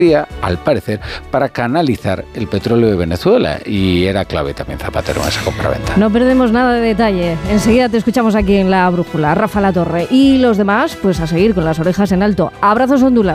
al parecer, para canalizar el petróleo de Venezuela, y era clave también Zapatero en esa compraventa. No perdemos nada de detalle. Enseguida te escuchamos aquí en La Brújula. Rafa Latorre y los demás, pues a seguir con las orejas en alto. Abrazos ondulados.